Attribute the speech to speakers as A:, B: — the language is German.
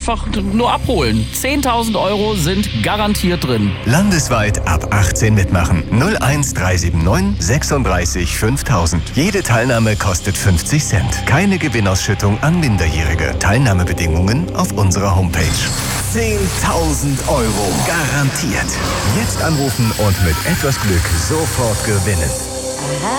A: einfach nur abholen. 10.000 € sind garantiert drin.
B: Landesweit ab 18 mitmachen. 01379 36 5000. Jede Teilnahme kostet 50 Cent. Keine Gewinnausschüttung an Minderjährige. Teilnahmebedingungen auf unserer Homepage. 10.000 € garantiert. Jetzt anrufen und mit etwas Glück sofort gewinnen.